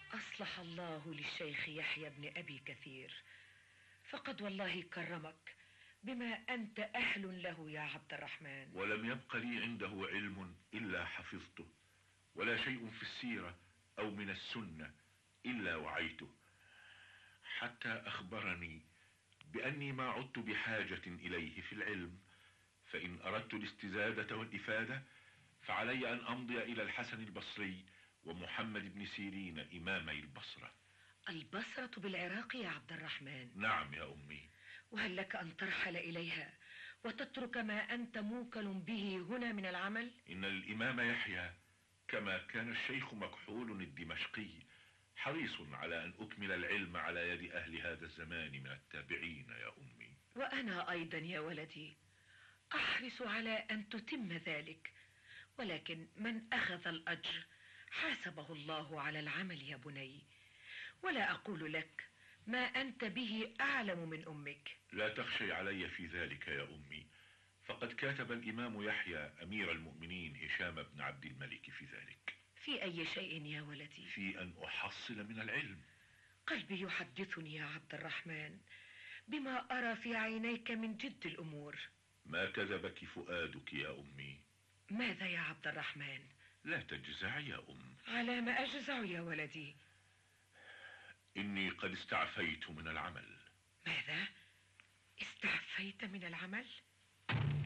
أصلح الله للشيخ يحيى بن أبي كثير، فقد والله كرمك بما أنت أهل له يا عبد الرحمن. ولم يبق لي عنده علم إلا حفظته، ولا شيء في السيرة أو من السنة إلا وعيته، حتى أخبرني بأني ما عدت بحاجة إليه في العلم، فإن أردت الاستزادة والإفادة فعلي أن أمضي إلى الحسن البصري ومحمد بن سيرين إمامي البصرة. البصرة بالعراق يا عبد الرحمن؟ نعم يا أمي. وهل لك أن ترحل إليها وتترك ما أنت موكل به هنا من العمل؟ إن الإمام يحيى كما كان الشيخ مكحول الدمشقي حريص على أن أكمل العلم على يد أهل هذا الزمان من التابعين يا أمي. وأنا أيضا يا ولدي أحرص على أن تتم ذلك، ولكن من أخذ الأجر حاسبه الله على العمل يا بني، ولا أقول لك ما أنت به أعلم من أمك. لا تخشي علي في ذلك يا أمي، فقد كاتب الإمام يحيى أمير المؤمنين هشام بن عبد الملك في ذلك. في أي شيء يا ولدي؟ في أن أحصل من العلم. قلبي يحدثني يا عبد الرحمن بما أرى في عينيك من جد الأمور. ما كذبك فؤادك يا أمي. ماذا يا عبد الرحمن؟ لا تجزعي يا أم. على ما أجزع يا ولدي؟ إني قد استعفيت من العمل. ماذا؟ استعفيت من العمل؟